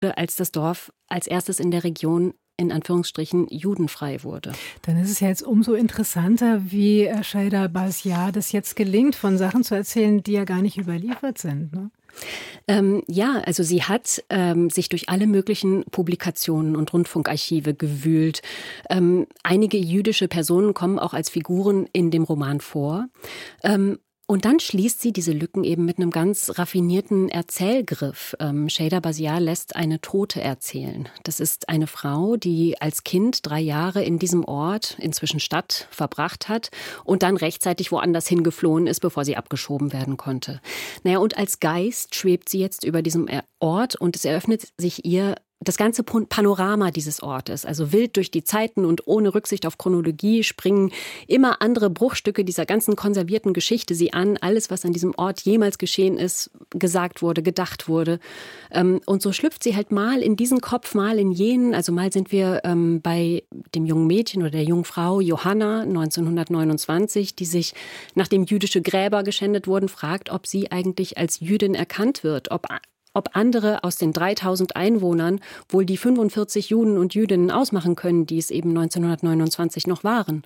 als das Dorf als erstes in der Region in Anführungsstrichen judenfrei wurde. Dann ist es ja jetzt umso interessanter, wie Şeyda Bazia das jetzt gelingt, von Sachen zu erzählen, die ja gar nicht überliefert sind, ne? Ja, also sie hat sich durch alle möglichen Publikationen und Rundfunkarchive gewühlt. Einige jüdische Personen kommen auch als Figuren in dem Roman vor. Und dann schließt sie diese Lücken eben mit einem ganz raffinierten Erzählgriff. Şeyda Bazia lässt eine Tote erzählen. Das ist eine Frau, die als Kind 3 Jahre in diesem Ort, inzwischen Stadt, verbracht hat und dann rechtzeitig woanders hingeflohen ist, bevor sie abgeschoben werden konnte. Naja, und als Geist schwebt sie jetzt über diesem Ort und es eröffnet sich ihr das ganze Panorama dieses Ortes, also wild durch die Zeiten und ohne Rücksicht auf Chronologie, springen immer andere Bruchstücke dieser ganzen konservierten Geschichte sie an. Alles, was an diesem Ort jemals geschehen ist, gesagt wurde, gedacht wurde. Und so schlüpft sie halt mal in diesen Kopf, mal in jenen. Also mal sind wir bei dem jungen Mädchen oder der jungen Frau Johanna 1929, die sich, nachdem jüdische Gräber geschändet wurden, fragt, ob sie eigentlich als Jüdin erkannt wird, ob andere aus den 3000 Einwohnern wohl die 45 Juden und Jüdinnen ausmachen können, die es eben 1929 noch waren.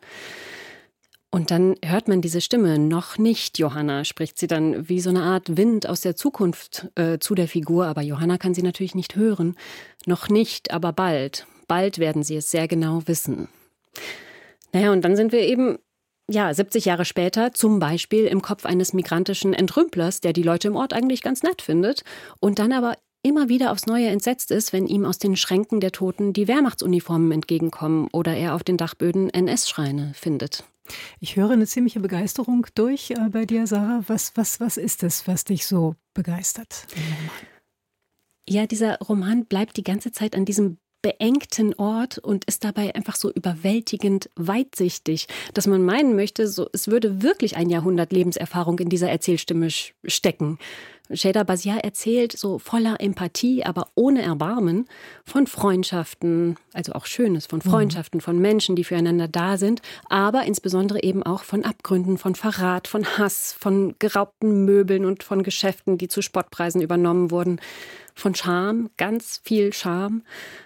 Und dann hört man diese Stimme, noch nicht, Johanna, spricht sie dann wie so eine Art Wind aus der Zukunft zu der Figur, aber Johanna kann sie natürlich nicht hören. Noch nicht, aber bald. Bald werden sie es sehr genau wissen. Naja, und dann sind wir eben 70 Jahre später zum Beispiel im Kopf eines migrantischen Entrümplers, der die Leute im Ort eigentlich ganz nett findet und dann aber immer wieder aufs Neue entsetzt ist, wenn ihm aus den Schränken der Toten die Wehrmachtsuniformen entgegenkommen oder er auf den Dachböden NS-Schreine findet. Ich höre eine ziemliche Begeisterung durch bei dir, Sarah. Was ist es, was dich so begeistert im Roman? Ja, dieser Roman bleibt die ganze Zeit an diesem beengten Ort und ist dabei einfach so überwältigend weitsichtig, dass man meinen möchte, so, es würde wirklich ein Jahrhundert Lebenserfahrung in dieser Erzählstimme stecken. Şeyda Bazia erzählt so voller Empathie, aber ohne Erbarmen von Freundschaften, also auch Schönes, von Freundschaften, von Menschen, die füreinander da sind, aber insbesondere eben auch von Abgründen, von Verrat, von Hass, von geraubten Möbeln und von Geschäften, die zu Spottpreisen übernommen wurden, von Scham, ganz viel Scham,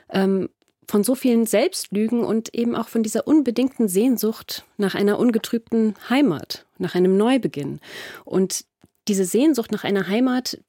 von so vielen Selbstlügen und eben auch von dieser unbedingten Sehnsucht nach einer ungetrübten Heimat, nach einem Neubeginn. Und diese Sehnsucht nach einer Heimat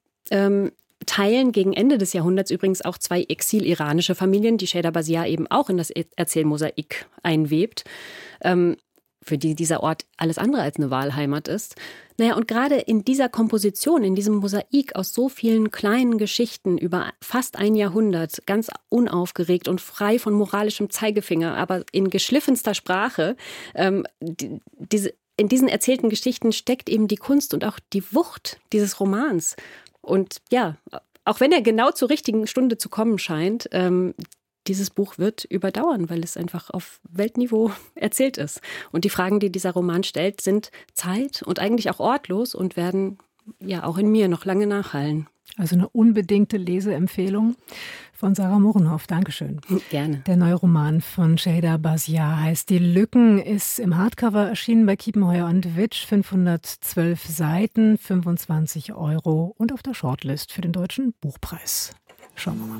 teilen gegen Ende des Jahrhunderts übrigens auch 2 exil-iranische Familien, die Şeyda Bazia eben auch in das Erzählmosaik einwebt, für die dieser Ort alles andere als eine Wahlheimat ist. Naja, und gerade in dieser Komposition, in diesem Mosaik aus so vielen kleinen Geschichten über fast ein Jahrhundert, ganz unaufgeregt und frei von moralischem Zeigefinger, aber in geschliffenster Sprache, in diesen erzählten Geschichten steckt eben die Kunst und auch die Wucht dieses Romans. Und ja, auch wenn er genau zur richtigen Stunde zu kommen scheint, dieses Buch wird überdauern, weil es einfach auf Weltniveau erzählt ist. Und die Fragen, die dieser Roman stellt, sind zeit- und eigentlich auch ortlos und werden ja auch in mir noch lange nachhallen. Also eine unbedingte Leseempfehlung von Sarah Mohrenhoff. Dankeschön. Gerne. Der neue Roman von Şeyda Bazia heißt Die Lücken, ist im Hardcover erschienen bei Kiepenheuer und Witsch, 512 Seiten, 25 € und auf der Shortlist für den Deutschen Buchpreis. Schauen wir mal.